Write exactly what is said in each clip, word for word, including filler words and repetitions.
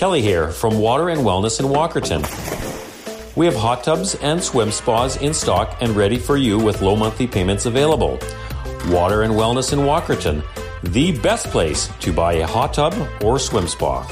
Kelly here from Water and Wellness in Walkerton. We have hot tubs and swim spas in stock and ready for you with low monthly payments available. Water and Wellness in Walkerton, the best place to buy a hot tub or swim spa.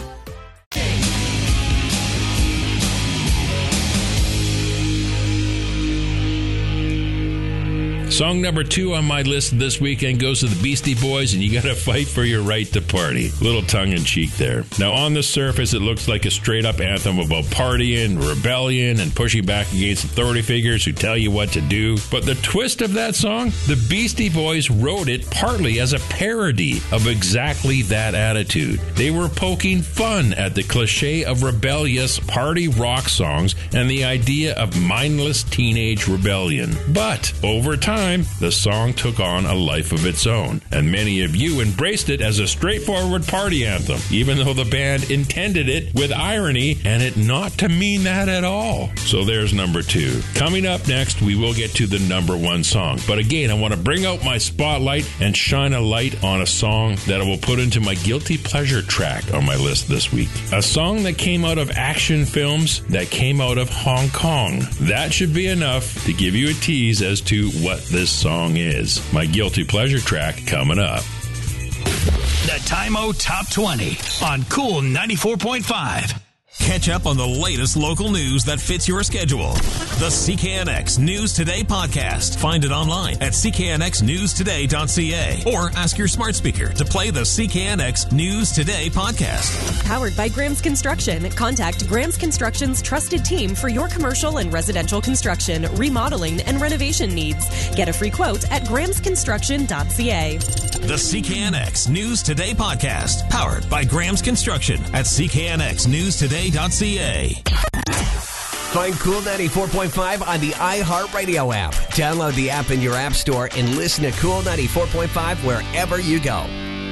Song number two on my list this weekend goes to the Beastie Boys, and you gotta fight for your right to party. Little tongue-in-cheek there. Now, on the surface, it looks like a straight-up anthem about partying, rebellion, and pushing back against authority figures who tell you what to do. But the twist of that song? The Beastie Boys wrote it partly as a parody of exactly that attitude. They were poking fun at the cliche of rebellious party rock songs and the idea of mindless teenage rebellion. But, over time, the song took on a life of its own, and many of you embraced it as a straightforward party anthem, even though the band intended it with irony and it not to mean that at all. So there's number two. Coming up next, we will get to the number one song. But again, I want to bring out my spotlight and shine a light on a song that I will put into my guilty pleasure track on my list this week. A song that came out of action films that came out of Hong Kong. That should be enough to give you a tease as to what this song is. My guilty pleasure track coming up. The Time-O Top twenty on Cool ninety-four point five. Catch up on the latest local news that fits your schedule. The C K N X News Today podcast. Find it online at c k n x news today dot c a or ask your smart speaker to play the C K N X News Today podcast. Powered by Graham's Construction. Contact Graham's Construction's trusted team for your commercial and residential construction, remodeling, and renovation needs. Get a free quote at grahams construction dot c a. The C K N X News Today podcast. Powered by Graham's Construction at c k n x news today dot c a. Find Cool ninety-four point five on the iHeartRadio app. Download the app in your app store and listen to Cool ninety-four point five wherever you go.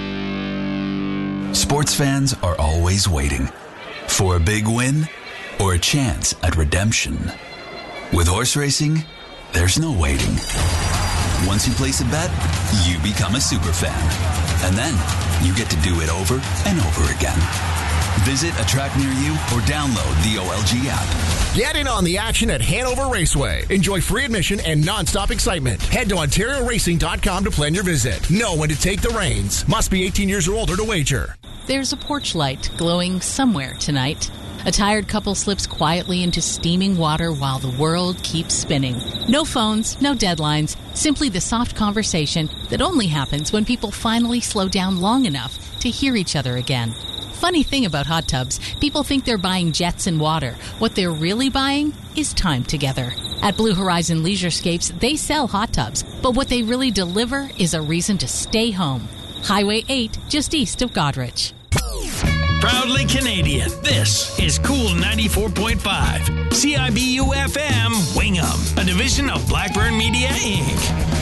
Sports fans are always waiting for a big win or a chance at redemption. With horse racing, there's no waiting. Once you place a bet, you become a super fan. And then you get to do it over and over again. Visit a track near you or download the O L G app. Get in on the action at Hanover Raceway. Enjoy free admission and non-stop excitement. Head to ontario racing dot com to plan your visit. Know when to take the reins. Must be eighteen years or older to wager. There's a porch light glowing somewhere tonight. A tired couple slips quietly into steaming water while the world keeps spinning. No phones, no deadlines, simply the soft conversation that only happens when people finally slow down long enough to hear each other again. Funny thing about hot tubs, people think they're buying jets and water. What they're really buying is time together. At Blue Horizon Leisurescapes, they sell hot tubs, but what they really deliver is a reason to stay home. Highway eight, just east of Goderich. Proudly Canadian, this is Cool ninety-four point five. C I B U F M, Wingham, a division of Blackburn Media, Incorporated.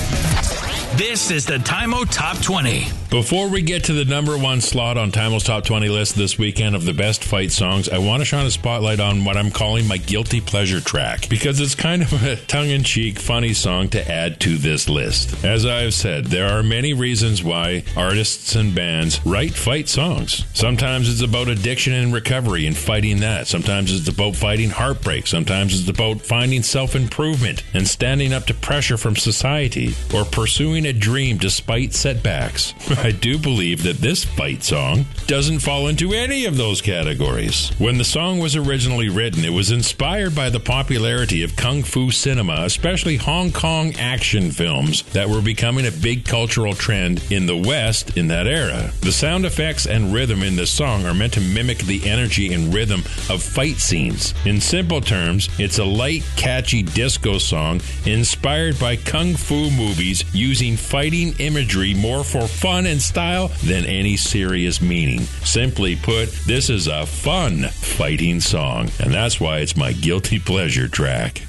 This is the Time-O Top twenty. Before we get to the number one slot on Time-O's Top twenty list this weekend of the best fight songs, I want to shine a spotlight on what I'm calling my guilty pleasure track, because it's kind of a tongue-in-cheek, funny song to add to this list. As I've said, there are many reasons why artists and bands write fight songs. Sometimes it's about addiction and recovery and fighting that. Sometimes it's about fighting heartbreak. Sometimes it's about finding self-improvement and standing up to pressure from society or pursuing a dream despite setbacks. I do believe that this fight song doesn't fall into any of those categories. When the song was originally written, it was inspired by the popularity of kung fu cinema, especially Hong Kong action films that were becoming a big cultural trend in the West in that era. The sound effects and rhythm in this song are meant to mimic the energy and rhythm of fight scenes. In simple terms, it's a light, catchy disco song inspired by kung fu movies using fighting imagery more for fun and style than any serious meaning. Simply put, this is a fun fighting song, and that's why it's my guilty pleasure track.